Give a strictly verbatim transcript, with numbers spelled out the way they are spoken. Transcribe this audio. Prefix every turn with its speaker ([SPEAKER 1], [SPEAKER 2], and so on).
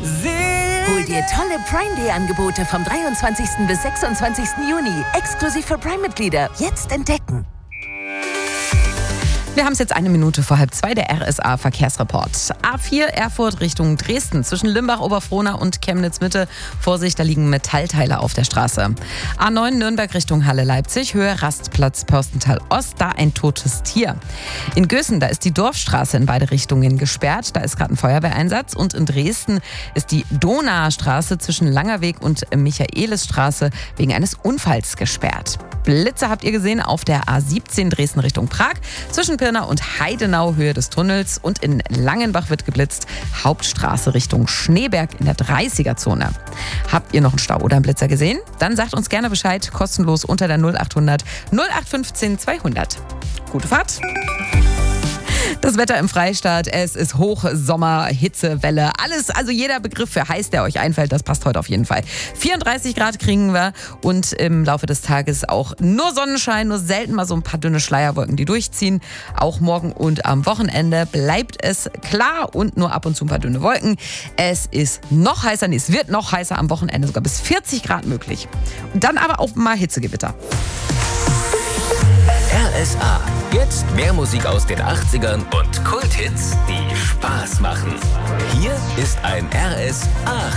[SPEAKER 1] Hol dir tolle Prime Day Angebote vom dreiundzwanzigsten bis sechsundzwanzigsten Juni. Exklusiv für Prime-Mitglieder. Jetzt entdecken.
[SPEAKER 2] Wir haben es jetzt eine Minute vor halb zwei, der R S A-Verkehrsreport. A vier Erfurt Richtung Dresden, zwischen Limbach, Oberfrohna und Chemnitz-Mitte. Vorsicht, da liegen Metallteile auf der Straße. A neun Nürnberg Richtung Halle-Leipzig, Höhe Rastplatz Pörstental-Ost, da ein totes Tier. In Gößen, da ist die Dorfstraße in beide Richtungen gesperrt, da ist gerade ein Feuerwehreinsatz. Und in Dresden ist die Donaustraße zwischen Langerweg und Michaelisstraße wegen eines Unfalls gesperrt. Blitze habt ihr gesehen auf der A siebzehn Dresden Richtung Prag, zwischen Pirna und Heidenau Höhe des Tunnels, und in Langenbach wird geblitzt, Hauptstraße Richtung Schneeberg in der dreißiger-Zone. Habt ihr noch einen Stau oder einen Blitzer gesehen? Dann sagt uns gerne Bescheid, kostenlos unter der null achthundert null acht fünfzehn zweihundert. Gute Fahrt! Das Wetter im Freistaat, es ist Hochsommer, Hitzewelle, alles, also jeder Begriff für heiß, der euch einfällt, das passt heute auf jeden Fall. vierunddreißig Grad kriegen wir und im Laufe des Tages auch nur Sonnenschein, nur selten mal so ein paar dünne Schleierwolken, die durchziehen. Auch morgen und am Wochenende bleibt es klar und nur ab und zu ein paar dünne Wolken. Es ist noch heißer, nee, es wird noch heißer am Wochenende, sogar bis vierzig Grad möglich. Und dann aber auch mal Hitzegewitter.
[SPEAKER 3] R S A. Jetzt mehr Musik aus den achtzigern und Kulthits, die Spaß machen. Hier ist ein R S A.